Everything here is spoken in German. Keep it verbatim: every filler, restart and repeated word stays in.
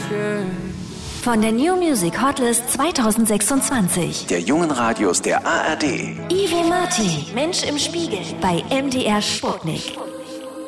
Von der New Music Hotlist zwanzig sechsundzwanzig. Der jungen Radios der A R D. Ivo Martin, Mensch im Spiegel bei M D R Sputnik.